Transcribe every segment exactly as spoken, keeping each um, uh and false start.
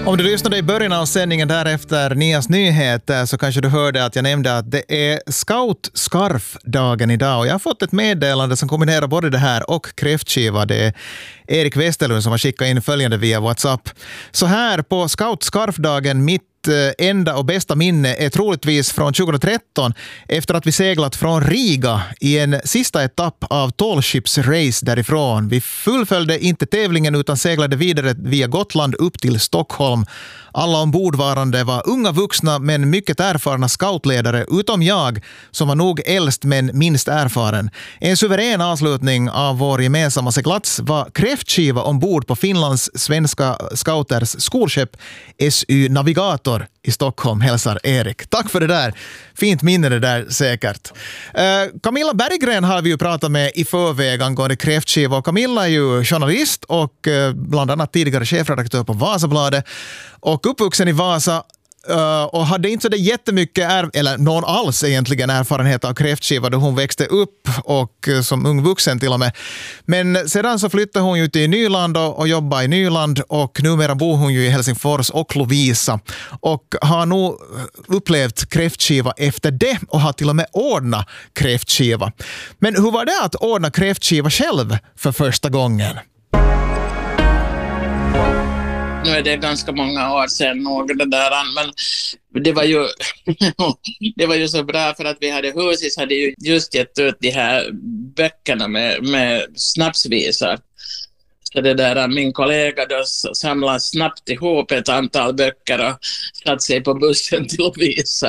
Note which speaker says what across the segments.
Speaker 1: Om du lyssnade i början av sändningen därefter Nias nyheter så kanske du hörde att jag nämnde att det är Scout-scarf-dagen idag. Och jag har fått ett meddelande som kombinerar både det här och kräftskiva. Det är Erik Westerlund som har skickat in följande via WhatsApp. Så här på Scout-scarf-dagen, mitt enda och bästa minne är troligtvis från tjugohundratretton efter att vi seglat från Riga i en sista etapp av tallships-race därifrån. Vi fullföljde inte tävlingen utan seglade vidare via Gotland upp till Stockholm. Alla ombordvarande var unga vuxna men mycket erfarna scoutledare utom jag som var nog äldst men minst erfaren. En suverän avslutning av vår gemensamma seglats var kräftskiva ombord på Finlands svenska scouters skolskepp S Y Navigator i Stockholm, hälsar Erik. Tack för det där. Fint minne det där säkert. Uh, Camilla Berggren har vi ju pratat med i förväg angående kräftskiva. Och Camilla är ju journalist och uh, bland annat tidigare chefredaktör på Vasabladet och uppvuxen i Vasa. Uh, och hade inte så det jättemycket, är, eller någon alls egentligen erfarenhet av kräftskiva då hon växte upp och uh, som ung vuxen till och med. Men sedan så flyttade hon ju till Nyland och, och jobbade i Nyland och numera bor hon ju i Helsingfors och Lovisa och har nog upplevt kräftskiva efter det och har till och med ordnat kräftskiva. Men hur var det att ordna kräftskiva själv för första gången?
Speaker 2: Nu är det ganska många år sedan något det där, men det var ju det var ju så bra för att vi hade Husis hade ju just gett ut de här böckerna med, med snapsvisar. Så det där, min kollega då samlade snabbt ihop ett antal böcker och satt sig på bussen till att visa.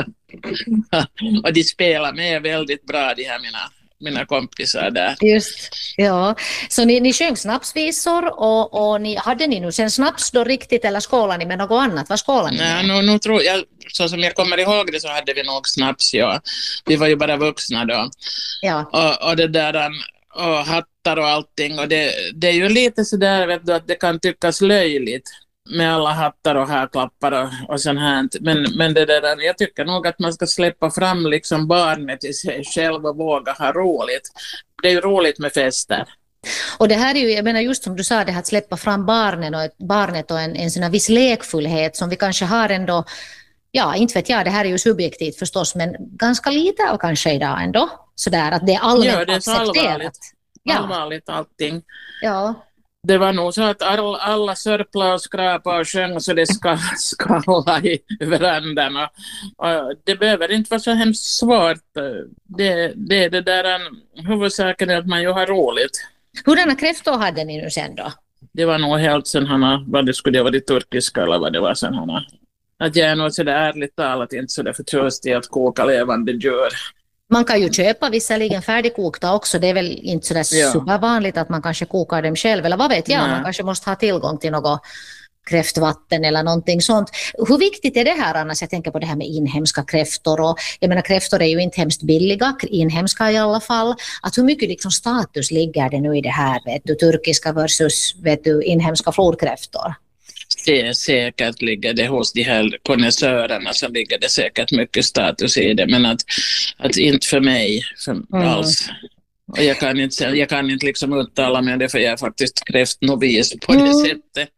Speaker 2: Och de spelar med väldigt bra, de här mina mina kompisar där.
Speaker 3: Just, ja. Så ni, ni sjöng snapsvisor och, och ni, hade ni nu sen snaps då riktigt eller skålade ni med något annat? Vad skålade ni med?
Speaker 2: Nej, nu, nu tror jag, så som jag kommer ihåg det så hade vi nog snaps, ja. Vi var ju bara vuxna då.
Speaker 3: Ja.
Speaker 2: Och, och det där, och hattar och allting. Och det, det är ju lite sådär, vet du, att det kan tyckas löjligt med alla hattar och härklappar och, och sånt här. Men, men det där, jag tycker nog att man ska släppa fram liksom barnet i sig själv och våga ha roligt. Det är ju roligt med fester.
Speaker 3: Och det här är ju, jag menar just som du sa, det här att släppa fram barnen och ett, barnet och en, en sån här viss lekfullhet som vi kanske har ändå, ja inte vet jag, det här är ju subjektivt förstås, men ganska lite och kanske idag ändå. Sådär att det är allmänt ja, det är accepterat.
Speaker 2: Allvarligt. Ja. Allvarligt allting.
Speaker 3: Ja.
Speaker 2: Det var nog så att all, alla sörpla och skrapa och sjöng så det ska skalla i verandan. Och, och det behöver inte vara så hemskt svårt. Det, det, det där är huvudsaken är att man ju har roligt.
Speaker 3: Hurdana kräftor hade ni nu sen då?
Speaker 2: Det var nog helt sen han vad det skulle vara det turkiska eller vad det var sen han. Att jag är nog sådär ärligt talat inte så där förtjust i att koka levande djur.
Speaker 3: Man kan ju köpa visserligen färdigkokta också. Det är väl inte sådär ja. supervanligt att man kanske kokar dem själv. Eller vad vet jag, Nej. man kanske måste ha tillgång till något kräftvatten eller någonting sånt. Hur viktigt är det här annars? Jag tänker på det här med inhemska kräftor. Och jag menar, kräftor är ju inte hemskt billiga, inhemska i alla fall. Att hur mycket liksom status ligger det nu i det här? Vet du, turkiska versus vet du, inhemska flodkräftor?
Speaker 2: Det säkert ligger det hos de här konnässörerna så ligger det säkert mycket status i det, men att, att inte för mig för mm. alls. Och jag kan inte, jag kan inte liksom uttala mig det för jag är faktiskt kräftnovis på mm. det sättet.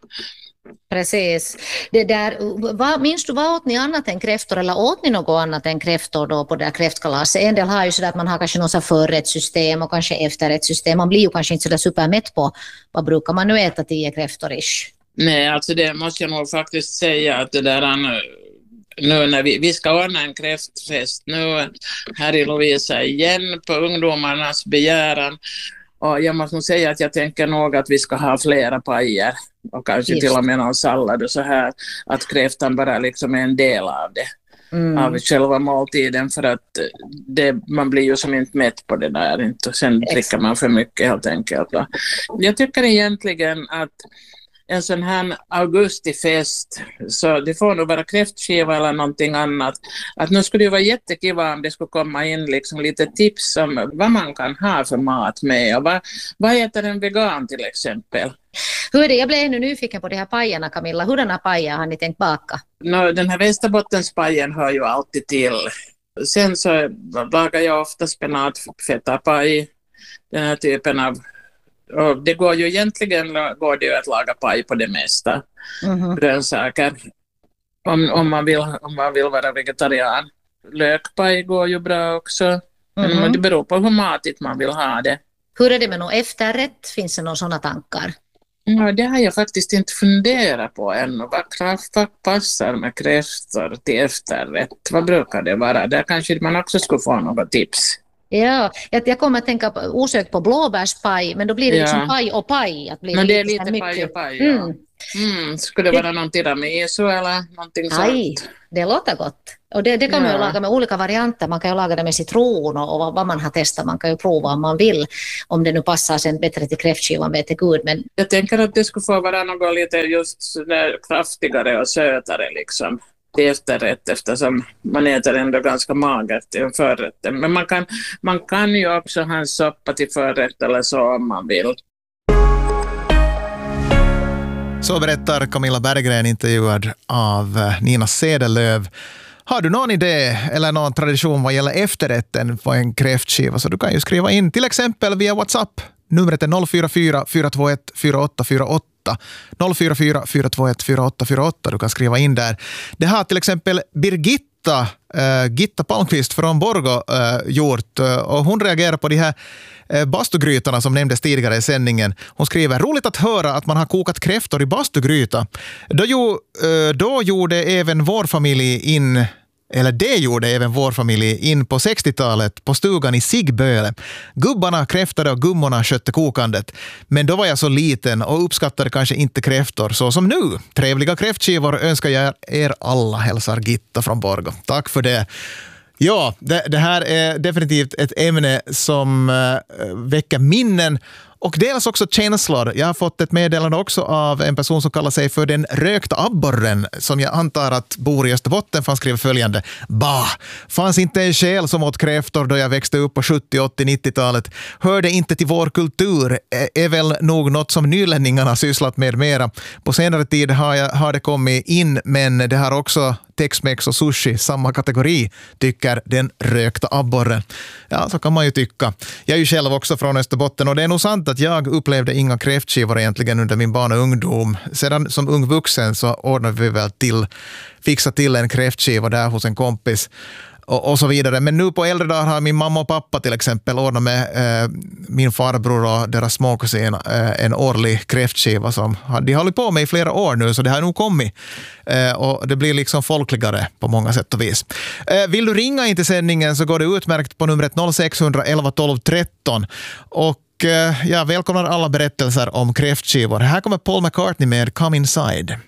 Speaker 3: Precis. Det där, vad, minns du, vad åt ni annat än kräftor eller åt ni något annat än kräftor då på det där kräftkalaset? En del har ju sådär att man har kanske något förrättssystem och kanske efterrättssystem. Man blir ju kanske inte sådär supermätt på vad brukar man nu äta tio kräftor-ish?
Speaker 2: Nej, alltså det måste jag nog faktiskt säga att det där nu när vi, vi ska ordna en kräftfest nu här i Lovisa igen på ungdomarnas begäran. Och jag måste nog säga att jag tänker nog att vi ska ha flera pajer och kanske Just. till och med någon sallad och så här. Att kräftan bara liksom är en del av det. Mm. Av själva måltiden för att det, man blir ju som inte mätt på det där. Inte. Sen Exakt. dricker man för mycket helt enkelt. Jag tycker egentligen att en sån här augustifest så det får nog vara kräftskiva eller någonting annat. Att nu skulle det vara jättekul om det skulle komma in liksom lite tips om vad man kan ha för mat med och vad, vad äter en vegan till exempel.
Speaker 3: Hur är det? Jag blev ännu nyfiken på de här pajerna, Camilla. Hurdana pajer har ni tänkt baka?
Speaker 2: No, den här Västerbottenspajen hör ju alltid till. Sen så lagar jag ofta spenatfetapaj, den här typen av Och det går ju egentligen går det ju att laga paj på det mesta. Mm-hmm. Grönsaker. Om, om, man vill, om man vill vara vegetarian. Lökpaj går ju bra också. Men mm-hmm. det beror på hur matigt man vill ha det.
Speaker 3: Hur är det med någon efterrätt? Finns det några sådana tankar?
Speaker 2: Ja, det har jag faktiskt inte funderat på ännu. Vad kraftfakt passar med kräftor till efterrätt? Vad brukar det vara? Där kanske man också skulle få några tips.
Speaker 3: Ja, jag kommer att tänka på, osökt på blåbärspaj, men då blir det ja. liksom paj och paj. Att blir
Speaker 2: men
Speaker 3: det,
Speaker 2: det är lite mycket. Paj och paj, ja. Mm. Mm, skulle det vara någon tiramisu eller någonting sånt?
Speaker 3: Nej, det låter gott. Och det, det kan ja. man ju laga med olika varianter. Man kan ju laga det med citron och, och vad, vad man har testat. Man kan ju prova om man vill. Om det nu passar sen bättre till kräftskivan, vet jag gud. Men...
Speaker 2: Jag tänker att det skulle få vara något lite just kraftigare och sötare liksom. Till efterrätt, eftersom man äter ändå ganska magert till en förrätt. Men man kan, man kan ju också ha en soppa till förrätt eller så om man vill.
Speaker 1: Så berättar Camilla Berggren, intervjuad av Nina Cederlöv. Har du någon idé eller någon tradition vad gäller efterrätten på en kräftskiva, så du kan ju skriva in till exempel via WhatsApp. Numret är noll fyra fyra fyra två ett fyra åtta fyra åtta. noll fyra fyra fyra två ett fyra åtta fyra åtta. Du kan skriva in där. Det har till exempel Birgitta, äh, Gitta Palmqvist från Borgå äh, gjort. Och hon reagerar på de här äh, bastugrytorna som nämndes tidigare i sändningen. Hon skriver, roligt att höra att man har kokat kräftor i bastugryta. Då, ju, äh, då gjorde även vår familj in... Eller det gjorde även vår familj in på sextiotalet på stugan i Sigböle. Gubbarna kräftade och gummorna skötte kokandet. Men då var jag så liten och uppskattade kanske inte kräftor så som nu. Trevliga kräftskivor önskar jag er alla, hälsar Gitta från Borgå. Tack för det. Ja, det, det här är definitivt ett ämne som äh, väcker minnen. Och delas också känslor. Jag har fått ett meddelande också av en person som kallar sig för den rökta abborren, som jag antar att bor i Österbotten, för han skriver följande. Bah, fanns inte en själ som åt kräftor då jag växte upp på sjuttio, åttio, nittiotalet. Hörde inte till vår kultur. Är väl nog något som nylänningarna sysslat med mera. På senare tid har, jag, har det kommit in, men det har också Tex-Mex och sushi, samma kategori, tycker den rökta abborren. Ja, så kan man ju tycka. Jag är ju själv också från Österbotten och det är nog sant att jag upplevde inga kräftskivor egentligen under min barn och ungdom. Sedan som ung vuxen så ordnade vi väl till, fixa till en kräftskiva där hos en kompis. Och, och så vidare. Men nu på äldre dagar har min mamma och pappa till exempel ordnat med eh, min farbror och deras småkusin eh, en årlig kräftskiva som de har hållit på med i flera år nu, så det har nog kommit. Eh, och det blir liksom folkligare på många sätt och vis. Eh, vill du ringa in till sändningen så går det utmärkt på numret noll sex ett ett ett ett tolv tretton. Och eh, jag välkomnar alla berättelser om kräftskivor. Här kommer Paul McCartney med Come Inside.